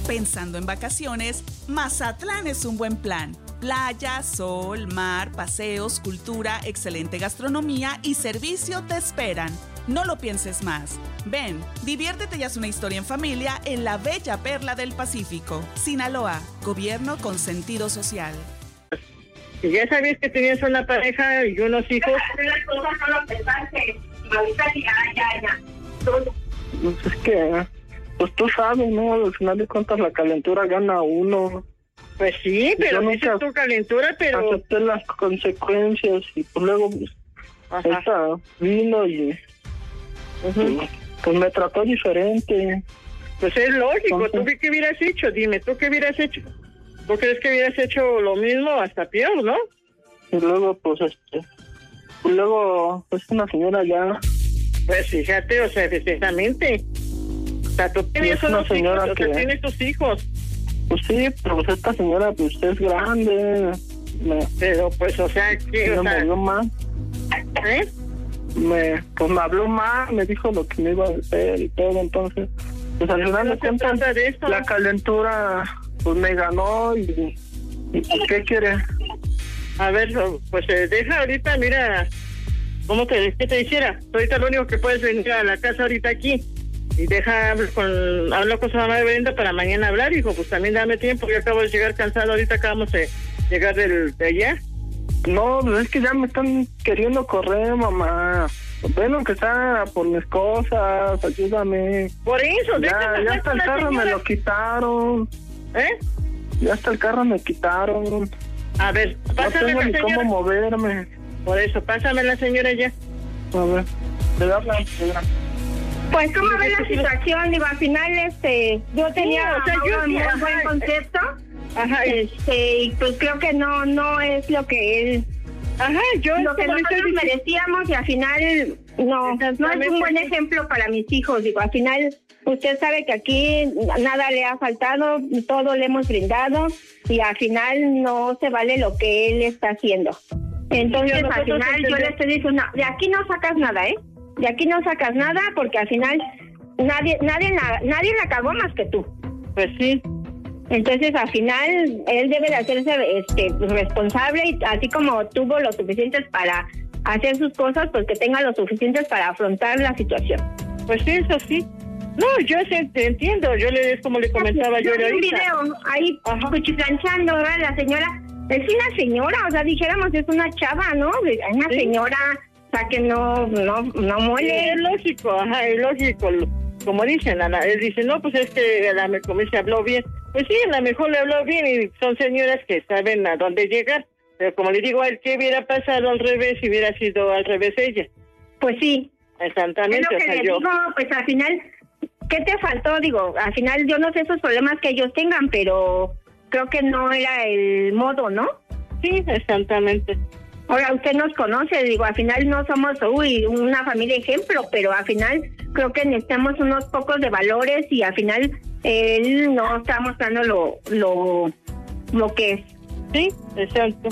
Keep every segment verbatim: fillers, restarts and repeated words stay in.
Pensando en vacaciones, Mazatlán es un buen plan. Playa, sol, mar, paseos, cultura, excelente gastronomía y servicio te esperan. No lo pienses más. Ven, diviértete y haz una historia en familia en la bella perla del Pacífico. Sinaloa, gobierno con sentido social. Si ya sabías que tenías una pareja y unos hijos. Las cosas no lo pensaste. Ahorita ya, ya, ya. Pues es que, pues tú sabes, ¿no? Al final de cuentas la calentura gana uno. Pues sí, pero Yo dices nunca tu calentura, pero... acepté las consecuencias y pues luego pues, esta vino y Uh-huh. pues, pues me trató diferente. Pues es lógico. Entonces, ¿Tú qué, qué hubieras hecho? Dime, ¿tú qué hubieras hecho? ¿Tú crees que hubieras hecho lo mismo hasta peor, no? y luego pues este y luego pues una señora ya Pues fíjate, o sea, precisamente. O sea, tú tienes es una unos hijos, señora o sea, que- tienes tus hijos. pues sí, pero pues esta señora pues es grande, me, Pero pues, o sea, que, o me sea, habló mal, ¿eh? me pues me habló mal, me dijo lo que me iba a hacer y todo, entonces pues al final No de se cuentas trata de eso. la calentura pues me ganó y, y pues, ¿qué quiere? A ver, pues eh, deja ahorita, mira, ¿cómo te, qué te hiciera? Ahorita lo único que puedes venir a la casa ahorita aquí y deja, hablo con, hablo con su mamá de Brenda para mañana hablar, hijo, pues también dame tiempo, yo acabo de llegar cansado, ahorita acabamos de llegar del, de allá. No, pues es que ya me están queriendo correr, mamá. Ven lo que sea por mis cosas, ayúdame. Por eso, Ya, déjame ya hablar hasta con el la carro me señora. lo quitaron. ¿Eh? Ya hasta el carro me quitaron. A ver, No pásame tengo la ni señora. cómo moverme. Por eso, pásame la señora ya. A ver, te habla, señora. Pues, ¿cómo Sí, ves sí, la sí. situación? Digo, al final, este, yo tenía o sea, yo un sí, muy ajá, buen eh, concepto, Ajá, y- este, y pues creo que no, no es lo que él, ajá, yo lo que como le estoy nosotros diciendo- merecíamos y al final no, no es un buen ejemplo para mis hijos. Digo, al final usted sabe que aquí nada le ha faltado, todo le hemos brindado y al final no se vale lo que él está haciendo. Entonces, Sí, al nosotros final yo entendemos. le estoy diciendo, no, de aquí no sacas nada, ¿eh? De aquí no sacas nada porque al final nadie nadie la, nadie la cagó más que tú. Pues sí. Entonces, al final, él debe de hacerse este, responsable y así como tuvo lo suficientes para hacer sus cosas, pues que tenga lo suficientes para afrontar la situación. Pues sí, eso sí. No, yo sí te entiendo. Yo le es como le comentaba yo, Yo vi un ahorita. video ahí Ajá. cuchiplanchando, ¿verdad? La señora, es una señora, o sea, dijéramos, es una chava, ¿no? Una Sí. señora, o sea, que no, no, no Sí, muele. es lógico, ajá, es lógico. Como dicen, Ana, él dice, no, pues es que a la me- como se habló bien. Pues sí, a lo mejor le habló bien y son señoras que saben a dónde llegar. Pero como le digo a él, ¿qué hubiera pasado al revés si hubiera sido al revés ella? Pues sí. Es Exactamente, lo o que sea, le yo... digo, pues al final, ¿qué te faltó? Digo, al final yo no sé esos problemas que ellos tengan, pero creo que no era el modo, ¿no? Sí, exactamente. Ahora, usted nos conoce, digo, al final no somos, uy, una familia ejemplo, pero al final creo que necesitamos unos pocos de valores y al final él no está mostrando lo, lo, lo que es. Sí, exacto.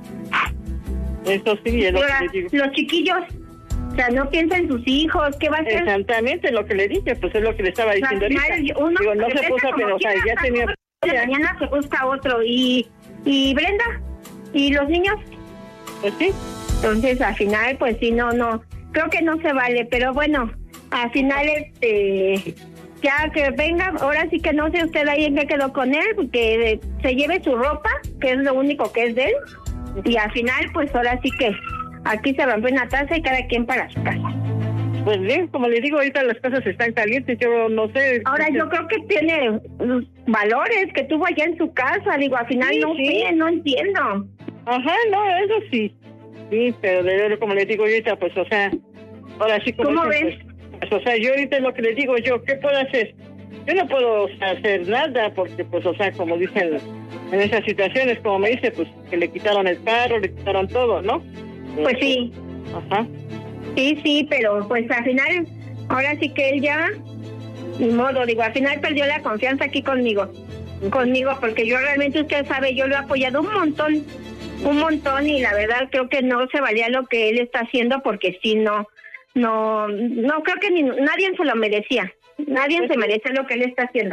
Eso sí, es lo Ahora, que le digo. los chiquillos, o sea, no piensa en sus hijos, ¿qué va a hacer? Exactamente, lo que le dije, pues es lo que le estaba O sea, al diciendo final, ahorita. uno Digo, no se regresa puso, como pero o sea, quiera, ya hasta tenía... como de mañana se busca otro. Y, y Brenda, ¿y los niños? Pues sí. Entonces, al final, pues sí, no, no, creo que no se vale, pero bueno, al final, este, ya que venga, ahora sí que no sé usted ahí en qué quedó con él, porque se lleve su ropa, que es lo único que es de él, y al final, pues ahora sí que aquí se rompe una taza y cada quien para su casa. Pues bien, como le digo, ahorita las cosas están calientes, yo no sé. Ahora, yo creo que tiene los valores que tuvo allá en su casa, digo, al final Sí, no sí. sé, no entiendo. Ajá, no, eso sí. Sí, pero de verdad, como le digo ahorita, pues, o sea, ahora sí como... ¿Cómo dicen, ves? Pues, pues, o sea, yo ahorita lo que le digo yo, ¿qué puedo hacer? Yo no puedo o sea, hacer nada porque, pues, o sea, como dicen en esas situaciones, como me dice, pues, que le quitaron el carro, le quitaron todo, ¿no? Pues sí. Ajá. Sí, sí, pero pues al final, ahora sí que él ya, ni modo, digo, al final perdió la confianza aquí conmigo, conmigo, porque yo realmente, usted sabe, yo lo he apoyado un montón, un montón, y la verdad creo que no se valía lo que él está haciendo, porque sí, no, no, no creo que ni, nadie se lo merecía, nadie se merece lo que él está haciendo.